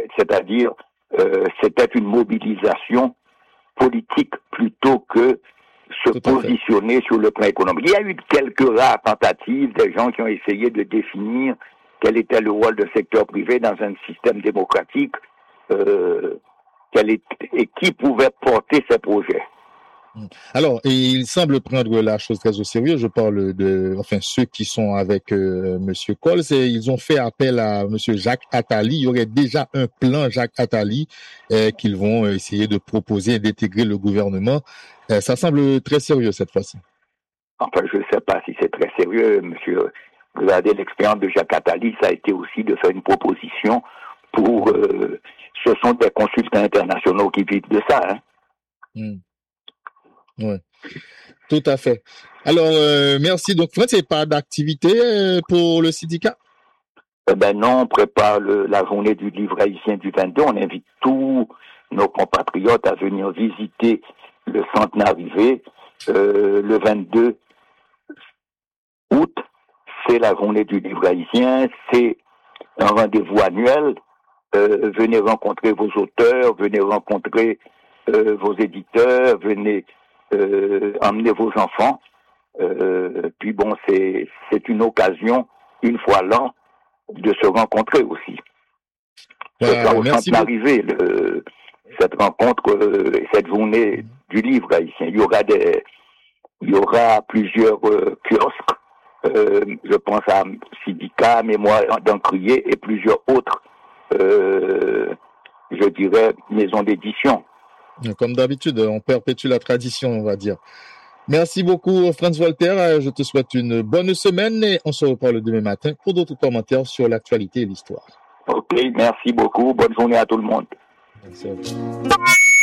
c'est-à-dire c'était une mobilisation politique plutôt que se positionner sur le plan économique. Il y a eu quelques rares tentatives des gens qui ont essayé de définir quel était le rôle du secteur privé dans un système démocratique et qui pouvait porter ces projets. Alors, il semble prendre la chose très au sérieux. Je parle de, ceux qui sont avec Monsieur Coll, ils ont fait appel à Monsieur Jacques Attali. Il y aurait déjà un plan Jacques Attali qu'ils vont essayer de proposer et d'intégrer le gouvernement. Ça semble très sérieux cette fois-ci. Enfin, je ne sais pas si c'est très sérieux, Monsieur. Regardez l'expérience de Jacques Attali, ça a été aussi de faire une proposition pour. Ce sont des consultants internationaux qui vivent de ça. Oui, tout à fait. Alors, merci. Donc, Fred, c'est pas d'activité pour le syndicat? Non, on prépare la journée du livre haïtien du 22. On invite tous nos compatriotes à venir visiter le centre Narrivé le 22 août. C'est la journée du livre haïtien. C'est un rendez-vous annuel. Venez rencontrer vos auteurs, venez rencontrer vos éditeurs, venez emmener vos enfants. Puis bon, c'est une occasion, une fois l'an, de se rencontrer aussi. Ce sera au centre Narrivé, cette rencontre, cette journée du livre haïtien. Il y aura plusieurs kiosques. Je pense à Syndicat, Mémoire d'Encrier et plusieurs autres, je dirais, maisons d'édition. Comme d'habitude, on perpétue la tradition, on va dire. Merci beaucoup, Franz Walter. Je te souhaite une bonne semaine et on se reparle demain matin pour d'autres commentaires sur l'actualité et l'histoire. Ok, merci beaucoup. Bonne journée à tout le monde. Merci à vous.